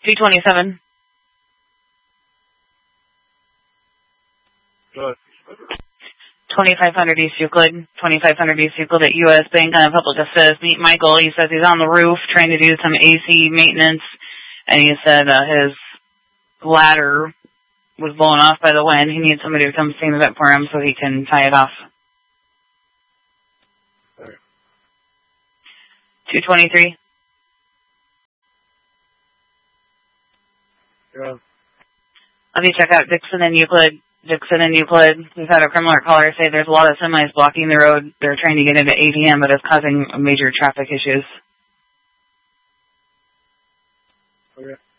227. Good. 2500 East Euclid. 2500 East Euclid at U.S. Bank on a Public Assist. Meet Michael. He says he's on the roof trying to do some AC maintenance, and he said his ladder was blown off by the wind. He needs somebody to come stand it up for him so he can tie it off. Okay. 223. Yeah. Let me check out Dixon and Euclid. Dixon and Euclid. We've had a criminal caller say there's a lot of semis blocking the road. They're trying to get into ATM, but it's causing major traffic issues. Okay.